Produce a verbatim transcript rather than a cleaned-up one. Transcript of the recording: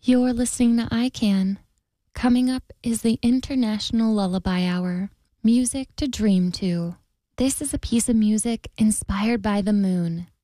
You're listening to I Can. Coming up is the International Lullaby Hour, music to dream to. This is a piece of music inspired by the moon.